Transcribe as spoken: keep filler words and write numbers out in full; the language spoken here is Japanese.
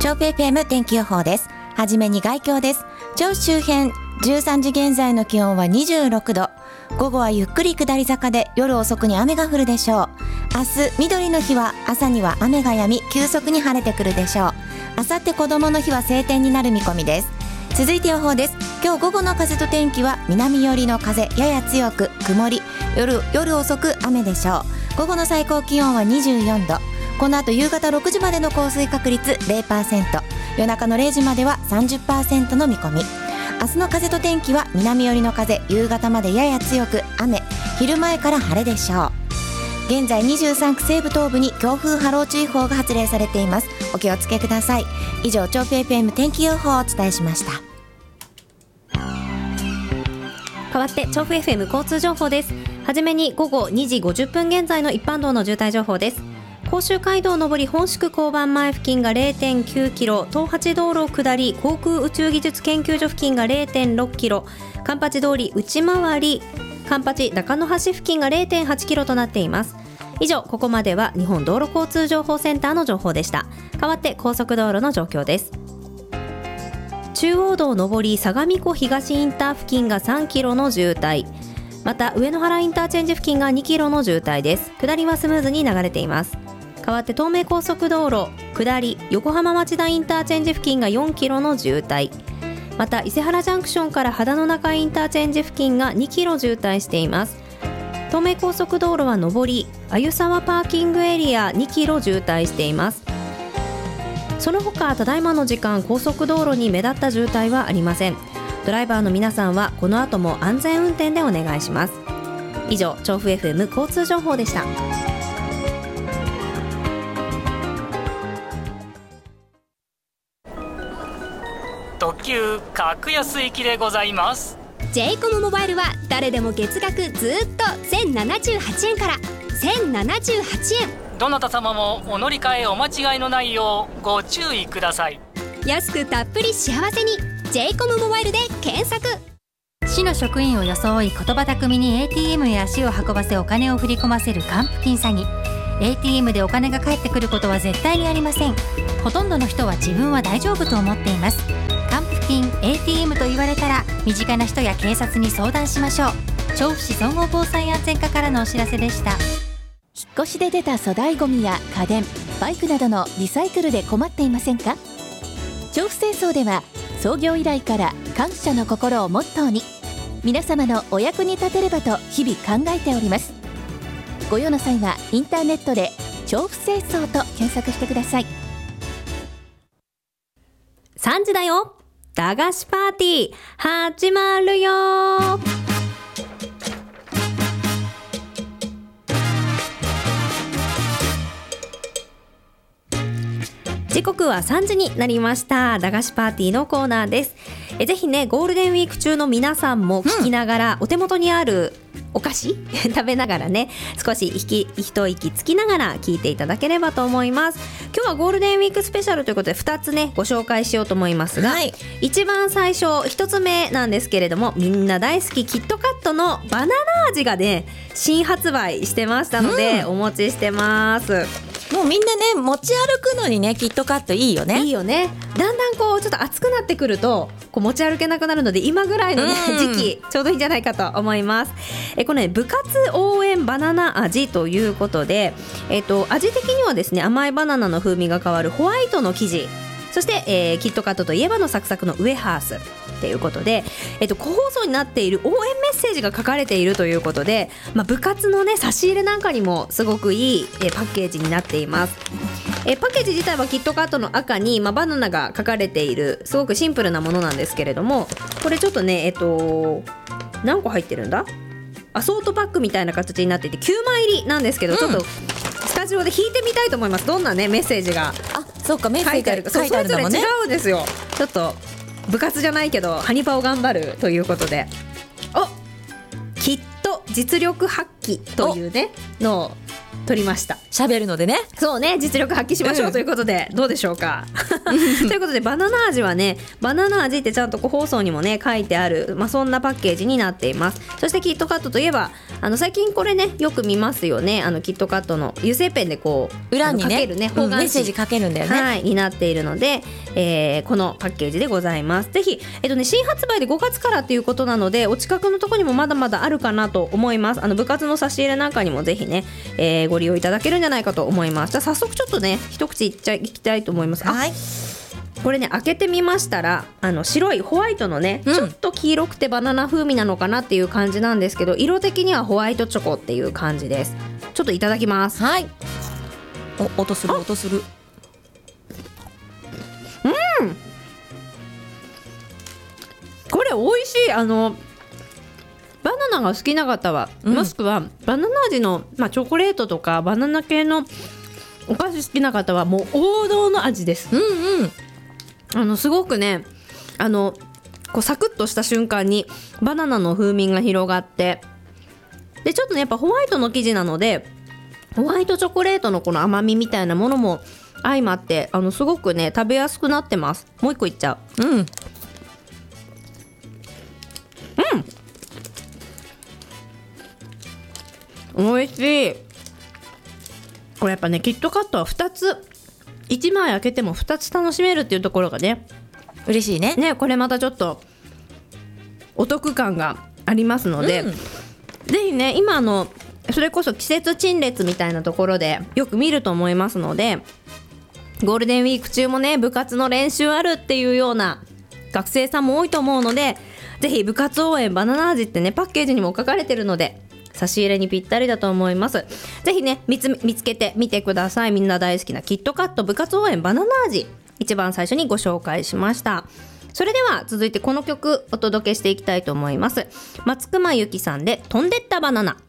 調布 エフエム 天気予報です。はじめに概況です。調布周辺じゅうさんじ現在の気温はにじゅうろくど、午後はゆっくり下り坂で夜遅くに雨が降るでしょう。明日緑の日は朝には雨が止み急速に晴れてくるでしょう。明後日こどもの日は晴天になる見込みです。続いて予報です。今日午後の風と天気は南寄りの風やや強く曇り、 夜, 夜遅く雨でしょう。午後の最高気温はにじゅうよんど、この後夕方ろくじまでの降水確率 ゼロパーセント、 夜中のれいじまでは さんじゅっパーセント の見込み。明日の風と天気は南寄りの風、夕方までやや強く雨、昼前から晴れでしょう。現在にじゅうさんく西部東部に強風波浪注意報が発令されています。お気をつけください。以上、調布 エフエム 天気予報をお伝えしました。 代わって調布 エフエム 交通情報です。はじめに午後にじごじゅっぷん現在の一般道の渋滞情報です。甲州街道上り本宿交番前付近が れいてんきゅうキロ、東八道路下り航空宇宙技術研究所付近が れいてんろっキロ、環八通り内回り環八中野橋付近が れいてんはちキロとなっています。以上、ここまでは日本道路交通情報センターの情報でした。代わって高速道路の状況です。中央道上り相模湖東インター付近がさんキロの渋滞、また上野原インターチェンジ付近がにキロの渋滞です。下りはスムーズに流れています。代わって東名高速道路下り横浜町田インターチェンジ付近がよんキロの渋滞、また伊勢原ジャンクションから秦野中インターチェンジ付近がにキロ渋滞しています。東名高速道路は上り鮎沢パーキングエリアにキロ渋滞しています。その他ただいまの時間高速道路に目立った渋滞はありません。ドライバーの皆さんはこの後も安全運転でお願いします。以上、調布 エフエム 交通情報でした。 特急格安行きでございます。 ジェイコム モバイルは誰でも月額ずっとせんななじゅうはちえんからせんななじゅうはちえん、 どなた様もお乗り換えお間違いのないようご注意ください。 安くたっぷり幸せに ジェイコム モバイルで検索。 市の職員を装い言葉巧みに エーティーエム へ足を運ばせお金を振り込ませる還付金詐欺。 エーティーエム でお金が返ってくることは絶対にありません。ほとんどの人は自分は大丈夫と思っています。還付金 エーティーエム と言われたら身近な人や警察に相談しましょう。調布市総合防災安全課からのお知らせでした。 引っ越しで出た粗大ごみや家電、バイクなどのリサイクルで困っていませんか？調布清掃では創業以来から感謝の心をモットーに皆様のお役に立てればと日々考えております。ご用の際はインターネットで調布清掃と検索してください。 さんじだよ、駄菓子パーティー始まるよ。時刻はさんじになりました。駄菓子パーティーのコーナーです。えぜひね、ゴールデンウィーク中の皆さんも聞きながら、うん、お手元にあるお菓子食べながらね、少し息一息つきながら聞いていただければと思います。今日はゴールデンウィークスペシャルということでふたつねご紹介しようと思いますが、はい、一番最初ひとつめなんですけれども、みんな大好きキットカットのバナナ味がね新発売してましたので、うん、お持ちしてます。 もうみんなね持ち歩くのにねキットカットいいよね。 いいよね。だんだんこうちょっと暑くなってくるとこう持ち歩けなくなるので、今ぐらいの、ね、時期ちょうどいいんじゃないかと思います。えこのね部活応援バナナ味ということで、えっと味的にはですね甘いバナナの風味が変わるホワイトの生地、そして、えー、キットカットといえばのサクサクのウエハースということで、えっと、個包装になっている応援メッセージが書かれているということで、まあ、部活のね差し入れなんかにもすごくいい、えー、パッケージになっています。えー、パッケージ自体はキットカットの赤に、まあ、バナナが書かれているすごくシンプルなものなんですけれども、これちょっとねえっと何個入ってるんだ、アソートパックみたいな形になっていてきゅうまい入りなんですけど、うん、ちょっとスタジオで弾いてみたいと思います。どんなねメッセージがあそうかメッセージが書いてあるのもね、 それぞれ違うんですよ。ちょっと部活じゃないけどハニパを頑張るということで、おきっと実力発揮というねのを取りました。 喋るのでね、 そうね実力発揮しましょうということで、うん、どうでしょうかということでバナナ味はね、バナナ味ってちゃんと個包装にもね書いてある、まあ、そんなパッケージになっています。そしてキットカットといえばあの最近これねよく見ますよね。あのキットカットの油性ペンでこう裏にね書けるね、 うん、メッセージ書けるんだよね、 はい、になっているので、えー、このパッケージでございます。ぜひ、えっとね、新発売でごがつからっていうことなのでお近くのところにもまだまだあるかなと思います。あの部活の差し入れなんかにもぜひね、えー、ご利用いただけるんじゃないかと思います。じゃあ早速ちょっとね一口いっちゃいきたいと思います。 はい、 これね開けてみましたらあの白いホワイトのね、うん、ちょっと黄色くてバナナ風味なのかなっていう感じなんですけど、色的にはホワイトチョコっていう感じです。ちょっといただきます。 はい、お音する音する。 うん、これ美味しい。あのバナナが好きな方は、うん、もしくはバナナ味の、まあ、チョコレートとかバナナ系のお菓子好きな方はもう王道の味です。 うんうん、 あのすごくねあのこうサクッとした瞬間にバナナの風味が広がって、でちょっとねやっぱホワイトの生地なのでホワイトチョコレートのこの甘みみたいなものも相まってあのすごくね食べやすくなってます。もう一個いっちゃう。うんうん、おいしい。これやっぱねキットカットはふたついちまい開けてもふたつ楽しめるっていうところがね嬉しいね。 ね、これまたちょっとお得感がありますので、うん、ぜひね今あのそれこそ季節陳列みたいなところでよく見ると思いますので、ゴールデンウィーク中もね部活の練習あるっていうような学生さんも多いと思うので、ぜひ部活応援バナナ味ってねパッケージにも書かれてるので差し入れにぴったりだと思います。ぜひね 見つ、見つけてみてください。みんな大好きなキットカット部活応援バナナ味、一番最初にご紹介しました。それでは続いてこの曲お届けしていきたいと思います。松隈由紀さんで飛んでったバナナ。